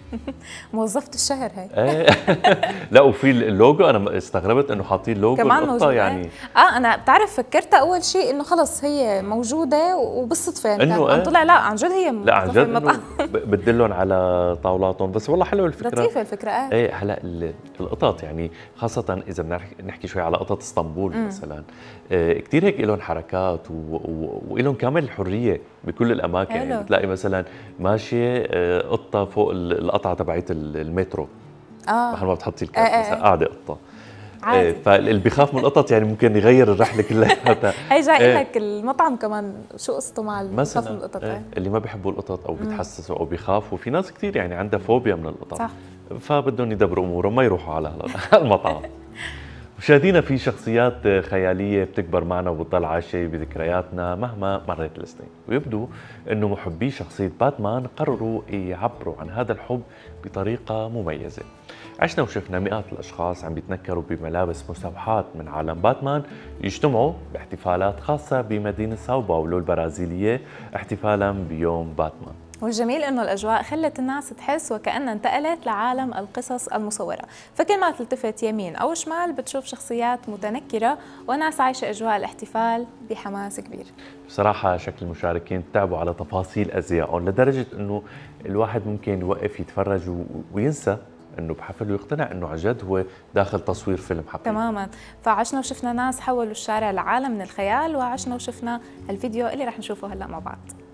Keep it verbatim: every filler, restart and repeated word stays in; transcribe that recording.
موظفة الشهر هي. ايه لا وفي اللوجو، انا استغربت انه حاطين لوجو كمان القطه موجودة يعني. اه انا بتعرف فكرتها اول شيء انه خلص هي موجوده وبالصدفه يعني انه كان ايه طلع لا عن جد هي لا عن موظفه جد انه بالمطعم. بتدلهم على طاولاتهم، بس والله حلوه الفكره. لطيفه الفكره اه. ايه هلا ال- القطط يعني خاصة إذا بدنا نحكي شوي على قطط اسطنبول مم. مثلا، آه كثير هيك لهم حركات ولهم كامل الحرية بكل الأماكن. حلو. يعني بتلاقي مثلا ماشية آه قطة فوق ال- القطعة تبعت ال- المترو، اه محل ما بتحطي آه، الكارت آه، مثلا آه. قاعدة قطة. آه عادي. فاللي بيخاف من القطط يعني ممكن يغير الرحلة كلها. هي جاي آه لك المطعم كمان شو قصته مع اللي بخاف من مثلا القطط. آه آه. اللي ما بيحبوا القطط أو مم. بيتحسسوا أو بيخافوا، في ناس كثير يعني عندها فوبيا من القطط، صح. فبدهم يدبروا امورهم ما يروحوا على المطعم. مشاهدينا، في شخصيات خياليه بتكبر معنا وبتضل عايشه بذكرياتنا مهما مرت السنين، ويبدو انه محبي شخصيه باتمان قرروا يعبروا عن هذا الحب بطريقه مميزه. عشنا وشفنا مئات الاشخاص عم بيتنكروا بملابس مستوحاه من عالم باتمان، يجتمعوا باحتفالات خاصه بمدينه ساو باولو البرازيليه احتفالا بيوم باتمان. والجميل انه الاجواء خلت الناس تحس وكأنها انتقلت لعالم القصص المصوره، فكل ما تلتفت يمين او شمال بتشوف شخصيات متنكره وناس عايشه اجواء الاحتفال بحماس كبير. بصراحة شكل المشاركين تعبوا على تفاصيل أزيائهم لدرجة أنه الواحد ممكن يوقف يتفرج وينسى أنه بحفل ويقتنع أنه عن جد هو داخل تصوير فيلم حقيقي. تماما، فعشنا وشفنا ناس حولوا الشارع لعالم من الخيال، وعشنا وشفنا الفيديو اللي رح نشوفه هلأ مع بعض.